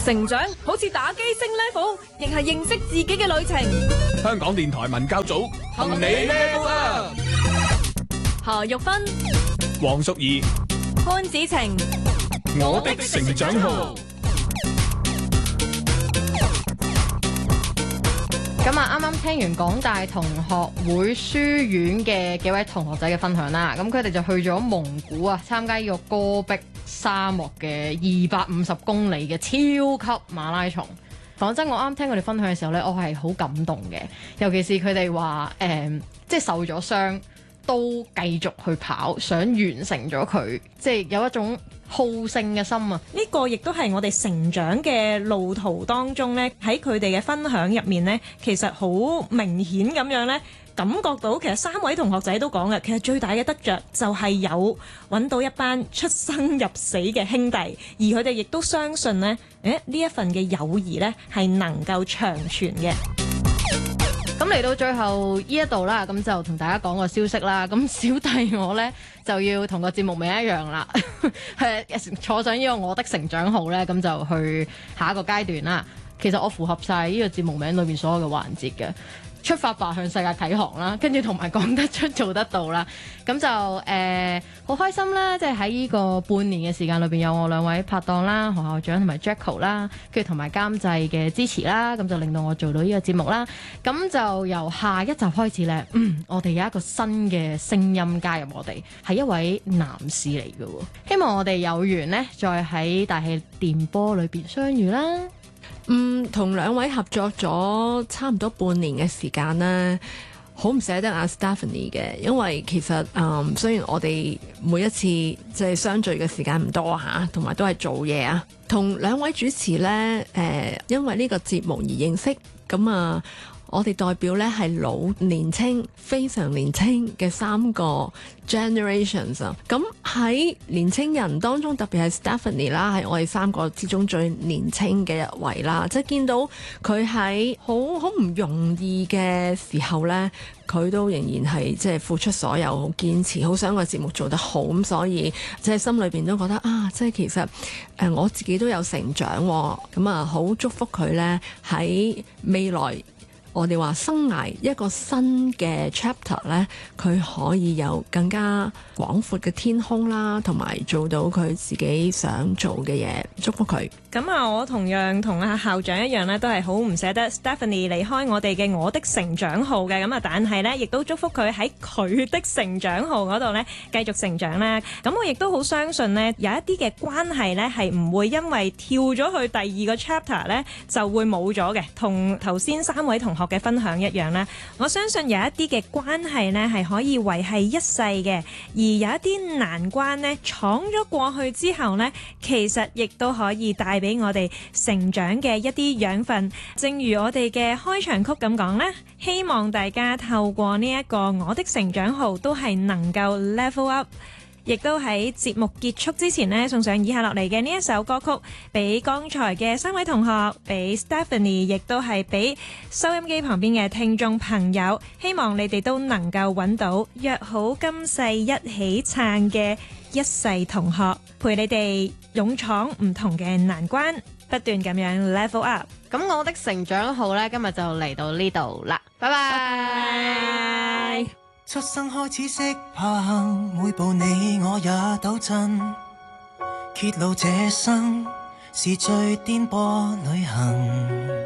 成長好似打機升 level， 亦係認識自己嘅旅程。 香港電台文教組同你 level up。 何玉芬、 黃淑儀、 潘子晴， 我的成長號。 咁啊，啱啱聽完港大同學會書院嘅幾位同學仔嘅分享啦，咁佢哋就去咗蒙古啊，參加呢個戈壁沙漠嘅250公里嘅超級馬拉松。講真，我啱聽佢哋分享嘅時候呢，我係好感動嘅，尤其是佢哋話即係受咗傷都繼續去跑，想完成咗佢，即係有一種好勝嘅心啊！ 呢個亦都係我哋成長嘅路途當中呢，喺佢哋嘅分享入面呢，其實好明顯咁樣呢，感覺到其實3位同學仔都講嘅，其實最大嘅得着就係有揾到一班出生入死嘅兄弟，而佢哋亦都相信呢，呢一份嘅友誼呢係能夠長存嘅。 咁嚟到最後呢一度啦，咁就同大家講個消息啦。咁小弟我呢，就要同個節目名一樣啦，坐上呢個我的成長號呢，咁就去下一個階段啦。其實我符合晒呢個節目名裏面所有嘅環節嘅。出發吧，向世界啟航啦，跟住同埋講得出做得到啦，咁就好開心啦！即係喺呢個半年嘅時間裏邊，有我2位拍檔啦，何校長同埋 Jacko 啦，跟住同埋監製嘅支持啦，咁就令到我做到呢個節目啦。咁就由下一集開始呢，我哋有一個新嘅聲音加入我哋，係一位男士嚟嘅喎。希望我哋有緣呢，再喺大氣電波裏邊相遇啦。 同2位合作咗差唔多半年嘅時間呢，好唔捨得阿 Stephanie 嘅，因為其實雖然我哋每一次即係相聚嘅時間唔多嚇，同埋都係做嘢啊，同2位主持呢，因為呢個節目而認識，咁啊。我哋代表咧係老年青非常年青嘅3個 generations 啊！咁喺年青人當中，特別係 Stephanie 啦，係我哋3個之中最年青嘅一位啦。即係見到佢喺好唔容易嘅時候咧，佢都仍然係即係付出所有，好堅持，好想個節目做得好。咁所以即係心裏邊都覺得啊，即係其實我自己都有成長喎。咁啊，好祝福佢咧喺未來。我哋話生涯一個新嘅 chapter 咧，佢可以有更加廣闊嘅天空啦，同埋做到佢自己想做嘅嘢，祝福佢。 咁啊，我同樣同阿校長一樣咧，都係好唔捨得 Stephanie 離開我哋嘅我的成長號嘅。咁啊，但係咧，亦都祝福佢喺佢的成長號嗰度咧繼續成長啦。咁我亦都好相信咧，有一啲嘅關係咧係唔會因為跳咗去第2個 chapter 咧就會冇咗嘅。同頭先3位同學嘅分享一樣咧，我相信有一啲嘅關係咧係可以維繫一世嘅，而有一啲難關咧闖咗過去之後咧，其實亦都可以帶俾我哋成長嘅一啲養分。正如我哋嘅開場曲咁講咧，希望大家透過呢一個我的成長號都係能夠 level up。亦都喺節目結束之前呢，送上以下落嚟嘅呢一首歌曲，俾剛才嘅3位同學，俾 Stephanie， 亦都係俾收音機旁邊嘅聽眾朋友，希望你哋都能夠揾到約好今世一起撐嘅一世同學，陪你哋勇闖唔同嘅難關，不斷咁樣 level up。 咁我的成長號呢，今日就嚟到呢度啦，拜拜。 出生開始識爬行，每步你我也抖震，揭露這生是最顛簸旅行。